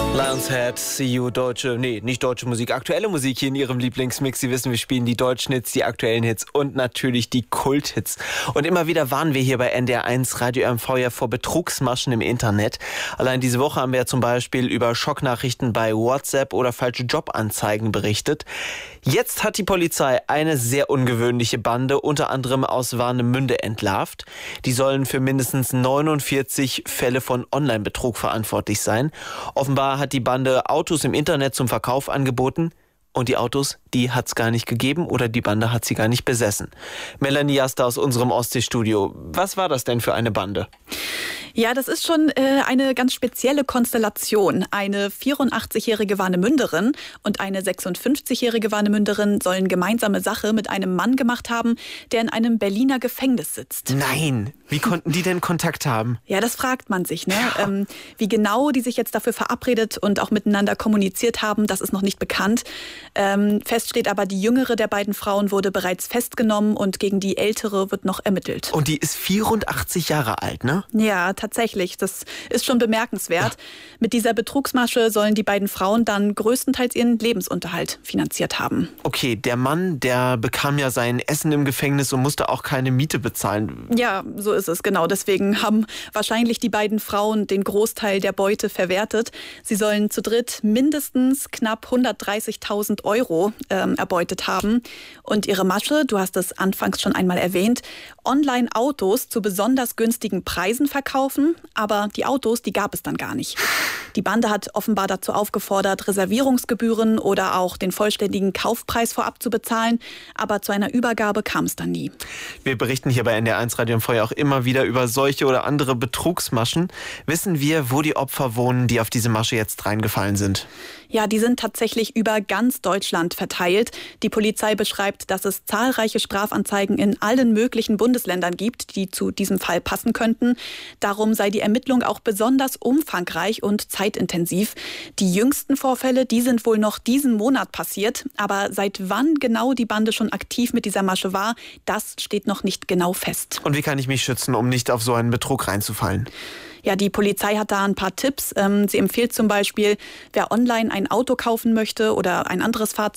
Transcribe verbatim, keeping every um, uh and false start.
Lionshead, See You, deutsche, nee, nicht deutsche Musik, aktuelle Musik hier in ihrem Lieblingsmix. Sie wissen, wir spielen die deutschen Hits, die aktuellen Hits und natürlich die Kulthits. Und immer wieder warnen wir hier bei N D R eins Radio M V ja vor Betrugsmaschen im Internet. Allein diese Woche haben wir ja zum Beispiel über Schocknachrichten bei WhatsApp oder falsche Jobanzeigen berichtet. Jetzt hat die Polizei eine sehr ungewöhnliche Bande, unter anderem aus Warnemünde, entlarvt. Die sollen für mindestens neunundvierzig Fälle von Online-Betrug verantwortlich sein. Offenbar hat die Bande Autos im Internet zum Verkauf angeboten und die Autos, die hat es gar nicht gegeben oder die Bande hat sie gar nicht besessen. Melanie Jaster aus unserem Ostseestudio. Was war das denn für eine Bande? Ja, das ist schon äh, eine ganz spezielle Konstellation. Eine vierundachtzigjährige Warnemünderin und eine sechsundfünfzigjährige Warnemünderin sollen gemeinsame Sache mit einem Mann gemacht haben, der in einem Berliner Gefängnis sitzt. Nein, wie konnten die denn Kontakt haben? Ja, das fragt man sich, ne? Ja. Ähm, wie genau die sich jetzt dafür verabredet und auch miteinander kommuniziert haben, das ist noch nicht bekannt. Ähm, fest steht aber, die jüngere der beiden Frauen wurde bereits festgenommen und gegen die ältere wird noch ermittelt. Und die ist vierundachtzig Jahre alt, ne? Ja, tatsächlich. Das ist schon bemerkenswert. Ja. Mit dieser Betrugsmasche sollen die beiden Frauen dann größtenteils ihren Lebensunterhalt finanziert haben. Okay, der Mann, der bekam ja sein Essen im Gefängnis und musste auch keine Miete bezahlen. Ja, so ist es, genau. Deswegen haben wahrscheinlich die beiden Frauen den Großteil der Beute verwertet. Sie sollen zu dritt mindestens knapp hundertdreißigtausend Euro ähm, erbeutet haben. Und ihre Masche, du hast es anfangs schon einmal erwähnt, Online-Autos zu besonders günstigen Preisen verkaufen. Aber die Autos, die gab es dann gar nicht. Die Bande hat offenbar dazu aufgefordert, Reservierungsgebühren oder auch den vollständigen Kaufpreis vorab zu bezahlen. Aber zu einer Übergabe kam es dann nie. Wir berichten hier bei N D R eins Radio M V ja auch immer wieder über solche oder andere Betrugsmaschen. Wissen wir, wo die Opfer wohnen, die auf diese Masche jetzt reingefallen sind? Ja, die sind tatsächlich über ganz Deutschland verteilt. Die Polizei beschreibt, dass es zahlreiche Strafanzeigen in allen möglichen Bundesländern gibt, die zu diesem Fall passen könnten. Darum sei die Ermittlung auch besonders umfangreich und zeitintensiv. Die jüngsten Vorfälle, die sind wohl noch diesen Monat passiert. Aber seit wann genau die Bande schon aktiv mit dieser Masche war, das steht noch nicht genau fest. Und wie kann ich mich schützen, um nicht auf so einen Betrug reinzufallen? Ja, die Polizei hat da ein paar Tipps. Sie empfiehlt zum Beispiel, wer online ein Auto kaufen möchte oder ein anderes Fahrzeug,